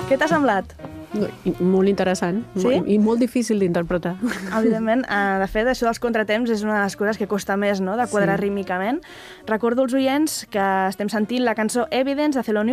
Què t'ha semblat? Molt interessant. Sí? I molt difícil d'interpretar. Evidentment, de fet, això dels contratemps és una de les coses que costa més, no?, de quadrar rítmicament. Recordo als oients que estem sentint la cançó Evidence de Thelonious